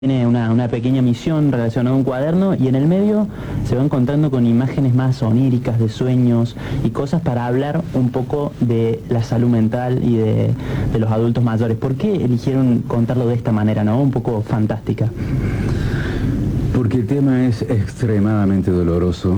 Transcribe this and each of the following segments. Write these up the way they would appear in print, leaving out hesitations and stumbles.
Tiene una pequeña misión relacionada a un cuaderno y en el medio se va encontrando con imágenes más oníricas de sueños y cosas para hablar un poco de la salud mental y de los adultos mayores. ¿Por qué eligieron contarlo de esta manera, no? Un poco fantástica. Porque el tema es extremadamente doloroso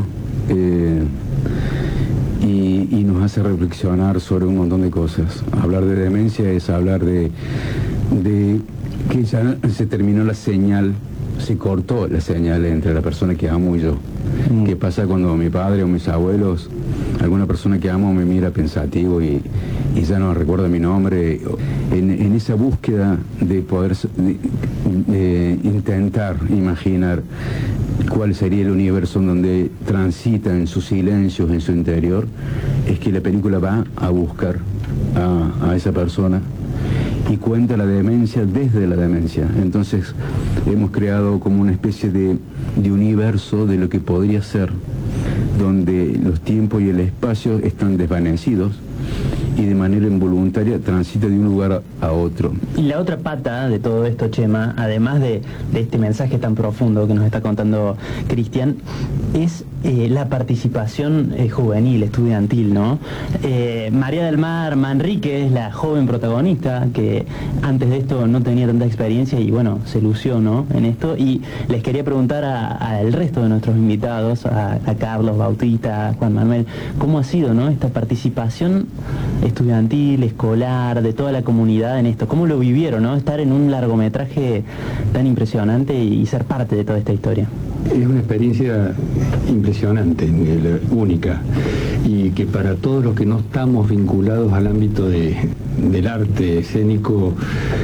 y nos hace reflexionar sobre un montón de cosas. Hablar de demencia es hablar de que ya se terminó la señal, se cortó la señal entre la persona que amo y yo. ¿Qué pasa cuando mi padre o mis abuelos, alguna persona que amo me mira pensativo y ya no recuerda mi nombre? En esa búsqueda de poder intentar imaginar cuál sería el universo en donde transita en sus silencios, en su interior, es que la película va a buscar a esa persona y cuenta la demencia desde la demencia. Entonces hemos creado como una especie de universo de lo que podría ser, donde los tiempos y el espacio están desvanecidos y de manera involuntaria transita de un lugar a otro. Y la otra pata de todo esto, Chema, además de este mensaje tan profundo que nos está contando Cristian, es la participación juvenil, estudiantil, ¿no? María del Mar Manrique es la joven protagonista que antes de esto no tenía tanta experiencia y bueno, se lució, ¿no?, en esto. Y les quería preguntar al resto de nuestros invitados, a Carlos, Bautista, a Juan Manuel, ¿cómo ha sido, ¿no?, esta participación estudiantil, escolar, de toda la comunidad en esto? ¿Cómo lo vivieron, ¿no?, estar en un largometraje tan impresionante y ser parte de toda esta historia? Es una experiencia impresionante, única, y que para todos los que no estamos vinculados al ámbito del arte escénico,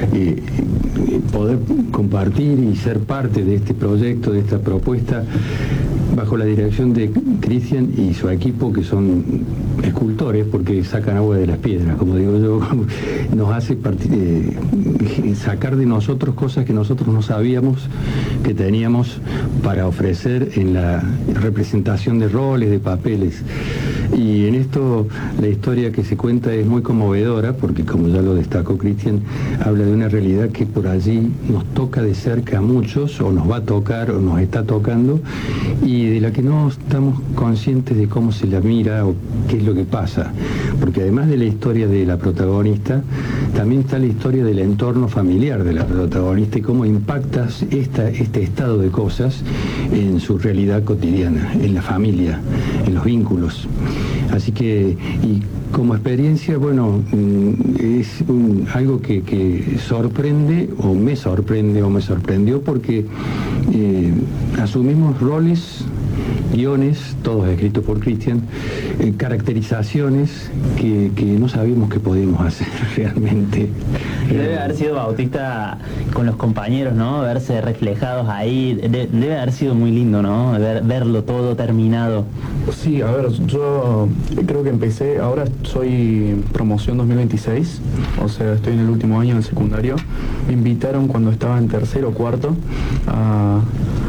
poder compartir y ser parte de este proyecto, de esta propuesta, bajo la dirección de Cristian y su equipo, que son escultores porque sacan agua de las piedras, como digo yo, nos hace sacar de nosotros cosas que nosotros no sabíamos que teníamos para ofrecer en la representación de roles, de papeles. Y en esto la historia que se cuenta es muy conmovedora porque, como ya lo destacó Cristian, habla de una realidad que por allí nos toca de cerca a muchos, o nos va a tocar, o nos está tocando, y de la que no estamos conscientes de cómo se la mira o qué es lo que pasa. Porque además de la historia de la protagonista, también está la historia del entorno familiar de la protagonista y cómo impacta este estado de cosas en su realidad cotidiana, en la familia, en los vínculos. Así que, y como experiencia, bueno, es algo que sorprende, o me sorprendió, porque asumimos roles, guiones, todos escritos por Cristian, caracterizaciones que no sabíamos que podíamos hacer realmente. Debe haber sido, Bautista, con los compañeros, ¿no?, verse reflejados ahí, debe haber sido muy lindo, ¿no?, verlo todo terminado. Sí, a ver, yo creo que empecé, ahora soy promoción 2026, o sea, estoy en el último año del secundario. Me invitaron cuando estaba en tercero o cuarto a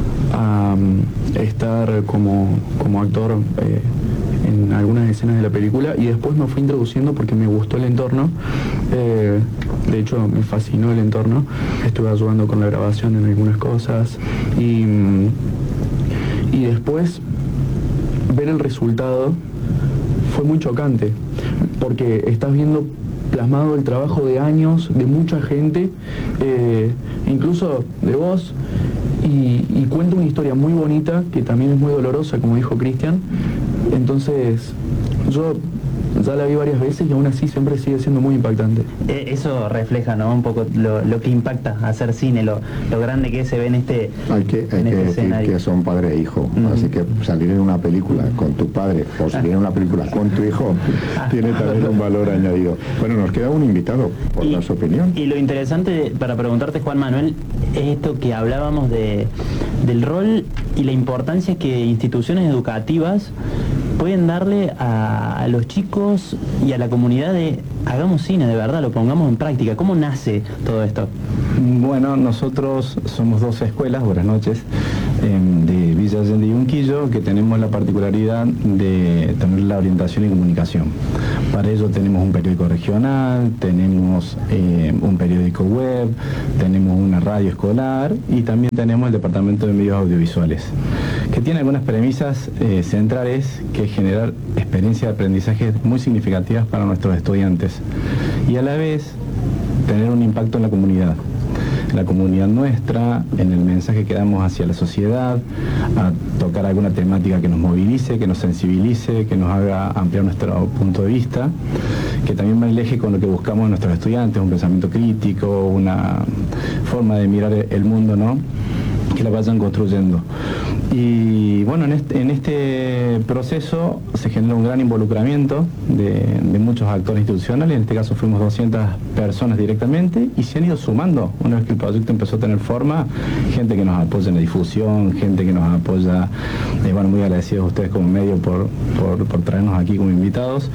estar como actor en algunas escenas de la película, y después me fui introduciendo porque me gustó el entorno. De hecho, me fascinó el entorno. Estuve ayudando con la grabación en algunas cosas y después ver el resultado fue muy chocante, porque estás viendo plasmado el trabajo de años de mucha gente, incluso de vos, y cuenta una historia muy bonita que también es muy dolorosa, como dijo Cristian. Entonces yo ya la vi varias veces y aún así siempre sigue siendo muy impactante. Eso refleja, ¿no?, un poco lo que impacta hacer cine, lo grande que se ve en este Hay que decir que son padre e hijo, así que salir en una película con tu padre o salir en una película con tu hijo tiene también un valor añadido. Bueno, nos queda un invitado por dar su opinión. Y lo interesante para preguntarte, Juan Manuel, es esto que hablábamos del rol y la importancia que instituciones educativas pueden darle a los chicos y a la comunidad de hagamos cine de verdad, lo pongamos en práctica. ¿Cómo nace todo esto? Bueno, nosotros somos dos escuelas, buenas noches, de Villa Villa Allende y Unquillo, que tenemos la particularidad de tener la orientación y comunicación. Para ello tenemos un periódico regional, tenemos un periódico web, tenemos una radio escolar y también tenemos el departamento de medios audiovisuales, que tiene algunas premisas centrales, que es generar experiencias de aprendizaje muy significativas para nuestros estudiantes y a la vez tener un impacto en la comunidad nuestra, en el mensaje que damos hacia la sociedad, a tocar alguna temática que nos movilice, que nos sensibilice, que nos haga ampliar nuestro punto de vista, que también va en el eje con lo que buscamos en nuestros estudiantes, un pensamiento crítico, una forma de mirar el mundo, ¿no?, que la vayan construyendo. Y bueno, en este proceso se genera un gran involucramiento de muchos actores institucionales. En este caso fuimos 200 personas directamente y se han ido sumando, una vez que el proyecto empezó a tener forma, gente que nos apoya en la difusión, gente que nos apoya, bueno, muy agradecidos a ustedes como medio por traernos aquí como invitados.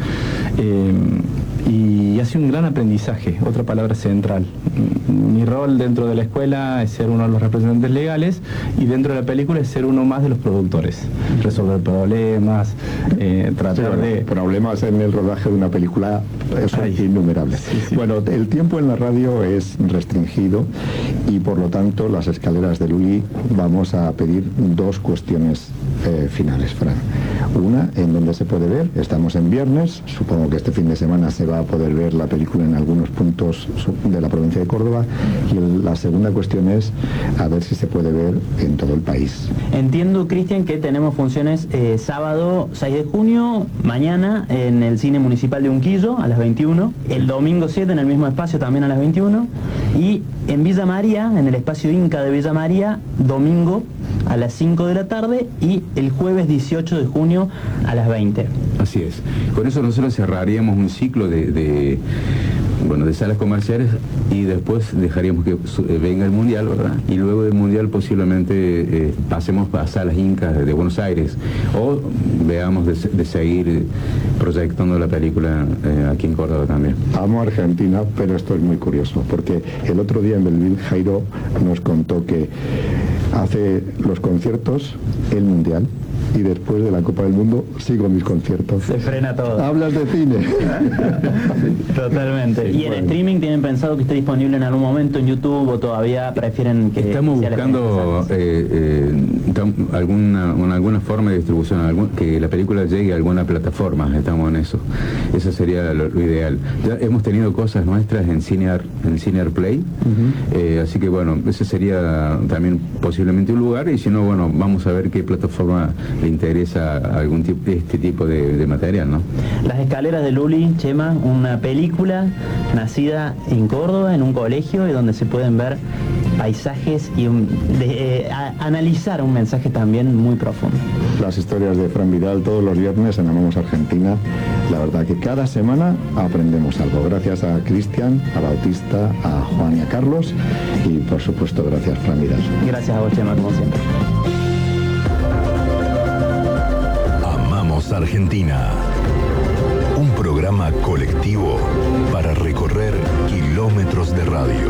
Y ha sido un gran aprendizaje, otra palabra central. Mi rol dentro de la escuela es ser uno de los representantes legales y dentro de la película es ser uno más de los productores, resolver problemas, tratar de... Problemas en el rodaje de una película son innumerables. Sí. Bueno, el tiempo en la radio es restringido y por lo tanto las escaleras de Luli vamos a pedir dos cuestiones finales, Fran. Una, en donde se puede ver, estamos en viernes, supongo que este fin de semana se va a poder ver la película en algunos puntos de la provincia de Córdoba, y la segunda cuestión es a ver si se puede ver en todo el país. Entiendo, Cristian, que tenemos funciones sábado 6 de junio, mañana en el Cine Municipal de Unquillo a las 21, el domingo 7 en el mismo espacio también a las 21, y en Villa María, en el espacio Inca de Villa María, domingo a las 5 de la tarde y el jueves 18 de junio a las 20. Así es. Con eso nosotros cerraríamos un ciclo de salas comerciales y después dejaríamos que venga el Mundial, ¿verdad? Y luego del Mundial posiblemente pasemos a salas incas de Buenos Aires o veamos de seguir proyectando la película aquí en Córdoba también. Amo Argentina, pero esto es muy curioso, porque el otro día en Belville Jairo nos contó que hace los conciertos, el Mundial, y después de la Copa del Mundo sigo mis conciertos. Se frena todo. Hablas de cine. Totalmente. ¿Y el streaming tienen pensado que esté disponible en algún momento en YouTube o todavía prefieren que... Estamos buscando alguna forma de distribución, que la película llegue a alguna plataforma, estamos en eso. Eso sería lo ideal. Ya hemos tenido cosas nuestras en Cinear Play, así que bueno, ese sería también posiblemente un lugar, y si no, bueno, vamos a ver qué plataforma le interesa este tipo de material, ¿no? Las escaleras de Luli, Chema, una película nacida en Córdoba, en un colegio, y donde se pueden ver paisajes y analizar un mensaje también muy profundo. Las historias de Fran Vidal todos los viernes en Amamos Argentina. La verdad que cada semana aprendemos algo. Gracias a Cristian, a Bautista, a Juan y a Carlos, y por supuesto gracias, Fran Vidal. Gracias a vos, Chema, como siempre. Amamos Argentina, un programa colectivo para recorrer kilómetros de radio.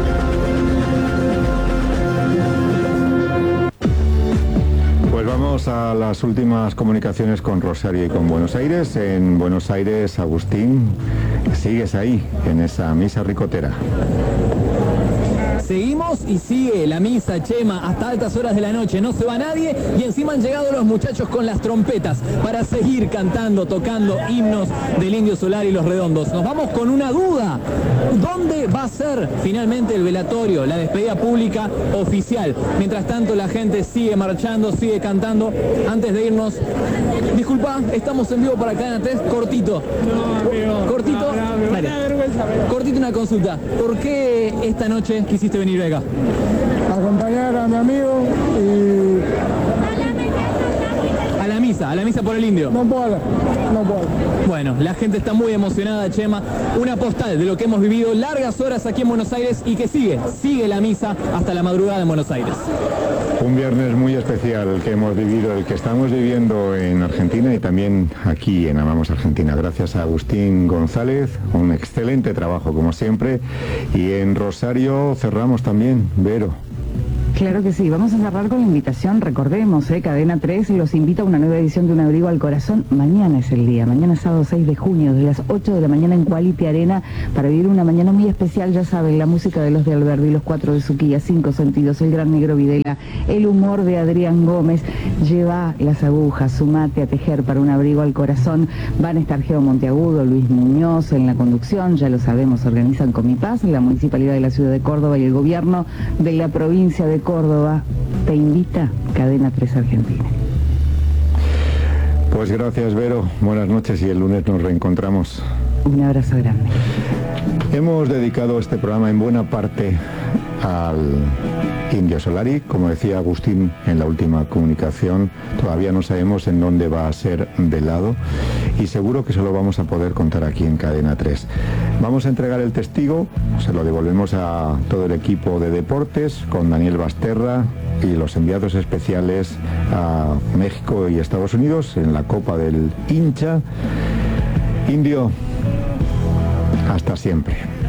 Pues vamos a las últimas comunicaciones con Rosario y con Buenos Aires. En Buenos Aires, Agustín, sigues ahí, en esa misa ricotera. Seguimos y sigue la misa, Chema, hasta altas horas de la noche. No se va nadie y encima han llegado los muchachos con las trompetas para seguir cantando, tocando himnos del Indio Solari y los Redondos. Nos vamos con una duda. ¿Dónde va a ser finalmente el velatorio, la despedida pública oficial? Mientras tanto la gente sigue marchando, sigue cantando. Antes de irnos, disculpa, estamos en vivo para Cadena 3, cortito. No, amigo. Cortito. Dale. Cortito una consulta. ¿Por qué esta noche quisiste venir acá? Acompañar a mi amigo y... A la misa por el Indio. No puedo. Bueno, la gente está muy emocionada, Chema. Una postal de lo que hemos vivido largas horas aquí en Buenos Aires y que sigue la misa hasta la madrugada en Buenos Aires. Un viernes muy especial el que hemos vivido, el que estamos viviendo en Argentina y también aquí en Amamos Argentina. Gracias a Agustín González, un excelente trabajo como siempre. Y en Rosario cerramos también, Vero. Claro que sí, vamos a cerrar con la invitación, recordemos, Cadena 3 los invita a una nueva edición de Un Abrigo al Corazón. Mañana es el día, mañana sábado 6 de junio, desde las 8 de la mañana en Quality Arena, para vivir una mañana muy especial, ya saben, la música de los de Alberdi, los 4 de Suquía, 5 Sentidos, el Gran Negro Videla, el humor de Adrián Gómez. Lleva las agujas, sumate a tejer para Un Abrigo al Corazón. Van a estar Geo Monteagudo, Luis Muñoz en la conducción, ya lo sabemos, organizan Comipaz, la Municipalidad de la Ciudad de Córdoba y el Gobierno de la provincia de Córdoba. Te invita Cadena 3 Argentina. Pues gracias, Vero, buenas noches y el lunes nos reencontramos. Un abrazo grande. Hemos dedicado este programa en buena parte al Indio Solari, como decía Agustín en la última comunicación, todavía no sabemos en dónde va a ser velado y seguro que se lo vamos a poder contar aquí en Cadena 3. Vamos a entregar el testigo, se lo devolvemos a todo el equipo de deportes con Daniel Basterra y los enviados especiales a México y Estados Unidos en la Copa del Hincha. Indio, hasta siempre.